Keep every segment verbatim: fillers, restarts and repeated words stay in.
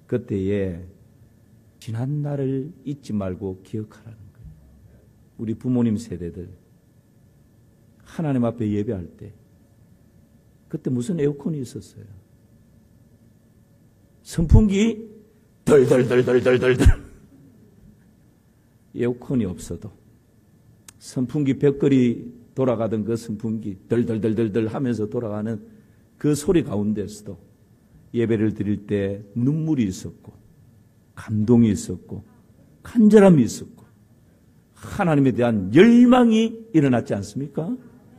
그때에 지난 날을 잊지 말고 기억하라는 거예요. 우리 부모님 세대들 하나님 앞에 예배할 때 그때 무슨 에어컨이 있었어요? 선풍기 덜덜덜덜덜덜. 에어컨이 없어도 선풍기 벽걸이 돌아가던 그 선풍기 덜덜덜덜덜 하면서 돌아가는 그 소리 가운데서도 예배를 드릴 때 눈물이 있었고 감동이 있었고 간절함이 있었고 하나님에 대한 열망이 일어났지 않습니까?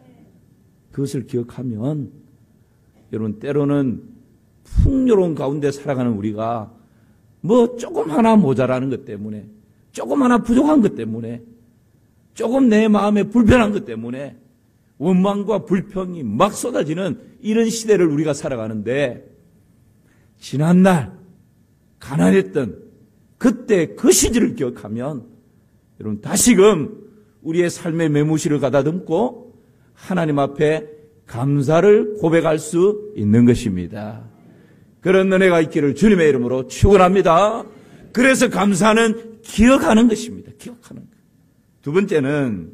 그것을 기억하면 여러분 때로는 풍요로운 가운데 살아가는 우리가 뭐 조금 하나 모자라는 것 때문에 조금 하나 부족한 것 때문에 조금 내 마음에 불편한 것 때문에 원망과 불평이 막 쏟아지는 이런 시대를 우리가 살아가는데 지난날 가난했던 그때 그 시절을 기억하면 여러분 다시금 우리의 삶의 매무실을 가다듬고 하나님 앞에 감사를 고백할 수 있는 것입니다. 그런 은혜가 있기를 주님의 이름으로 축원합니다. 그래서 감사는 기억하는 것입니다. 기억하는 것. 두 번째는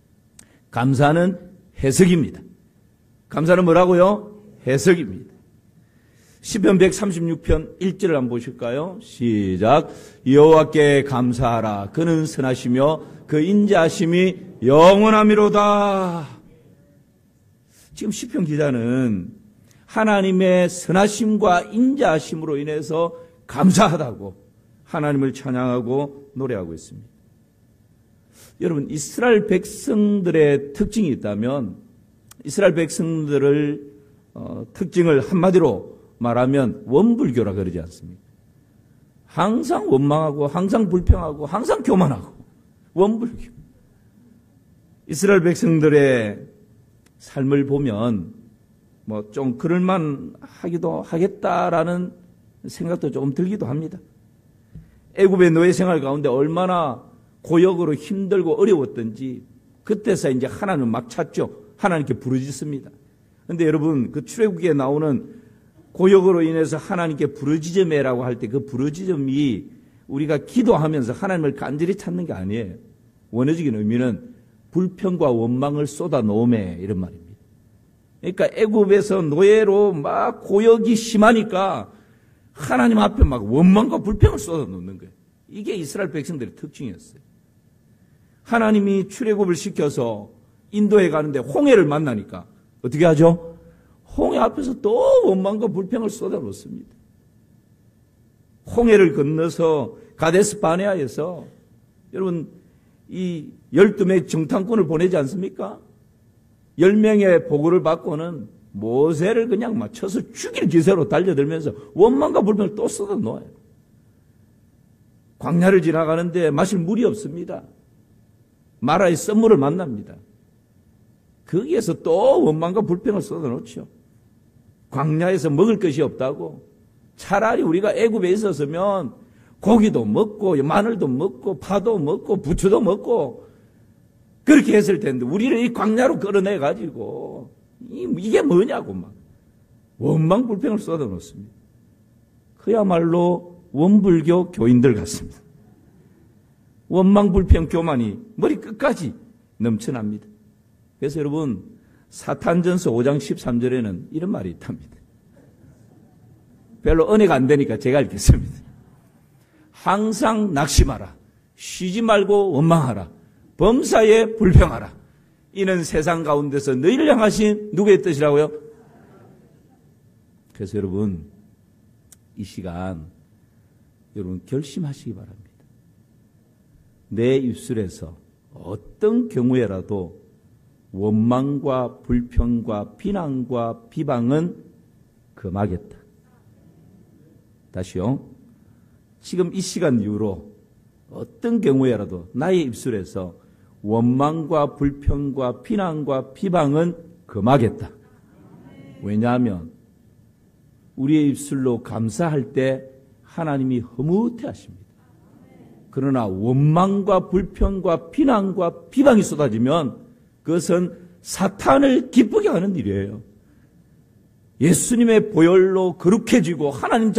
감사는 해석입니다. 감사는 뭐라고요? 해석입니다. 시편 백삼십육 편 일 절을 한번 보실까요? 시작. 여호와께 감사하라. 그는 선하시며 그 인자하심이 영원하미로다. 지금 시편 기자는 하나님의 선하심과 인자하심으로 인해서 감사하다고 하나님을 찬양하고 노래하고 있습니다. 여러분, 이스라엘 백성들의 특징이 있다면 이스라엘 백성들을 어, 특징을 한마디로 말하면 원불교라 그러지 않습니까? 항상 원망하고 항상 불평하고 항상 교만하고 원불교. 이스라엘 백성들의 삶을 보면 뭐 좀 그럴만 하기도 하겠다라는 생각도 조금 들기도 합니다. 애굽의 노예 생활 가운데 얼마나 고역으로 힘들고 어려웠던지 그때서 이제 하나님을 막 찾죠. 하나님께 부르짖습니다. 그런데 여러분 그 출애굽기에 나오는 고역으로 인해서 하나님께 부르짖음이라고 할 때 그 부르짖음이 우리가 기도하면서 하나님을 간절히 찾는 게 아니에요. 원어적인 의미는 불평과 원망을 쏟아놓음에 이런 말입니다. 그러니까 애굽에서 노예로 막 고역이 심하니까 하나님 앞에 막 원망과 불평을 쏟아놓는 거예요. 이게 이스라엘 백성들의 특징이었어요. 하나님이 출애굽을 시켜서 인도에 가는데 홍해를 만나니까 어떻게 하죠? 홍해 앞에서 또 원망과 불평을 쏟아놓습니다. 홍해를 건너서 가데스 바네아에서 여러분 이 열두 명의 정탐꾼을 보내지 않습니까? 열 명의 보고를 받고는 모세를 그냥 맞춰서 죽일 기세로 달려들면서 원망과 불평을 또 쏟아놓아요. 광야를 지나가는데 마실 물이 없습니다. 마라의 썸물을 만납니다. 거기에서 또 원망과 불평을 쏟아놓죠. 광야에서 먹을 것이 없다고. 차라리 우리가 애굽에 있었으면 고기도 먹고 마늘도 먹고 파도 먹고 부추도 먹고 그렇게 했을 텐데 우리를 이 광야로 끌어내가지고 이게 뭐냐고 막 원망 불평을 쏟아놓습니다. 그야말로 원불교 교인들 같습니다. 원망 불평 교만이 머리 끝까지 넘쳐납니다. 그래서 여러분 사탄전서 오 장 십삼 절에는 이런 말이 있답니다. 별로 은혜가 안 되니까 제가 읽겠습니다. 항상 낙심하라. 쉬지 말고 원망하라. 범사에 불평하라. 이는 세상 가운데서 너희를 향하신 누구의 뜻이라고요? 그래서 여러분 이 시간 여러분 결심하시기 바랍니다. 내 입술에서 어떤 경우에라도 원망과 불평과 비난과 비방은 금하겠다. 다시요. 지금 이 시간 이후로 어떤 경우에라도 나의 입술에서 원망과 불평과 비난과 비방은 금하겠다. 왜냐하면 우리의 입술로 감사할 때 하나님이 흐뭇해 하십니다. 그러나 원망과 불평과 비난과 비방이 쏟아지면 그것은 사탄을 기쁘게 하는 일이에요. 예수님의 보혈로 거룩해지고 하나님